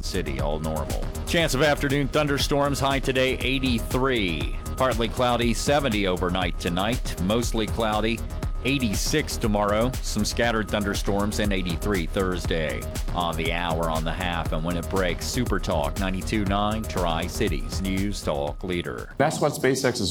City, all normal. Chance of afternoon thunderstorms, high today 83. Partly cloudy, 70 overnight tonight. Mostly cloudy, 86 tomorrow. Some scattered thunderstorms, and 83 Thursday. On the hour, on the half, and when it breaks, Super Talk 92.9, Tri-Cities News Talk Leader. That's what SpaceX is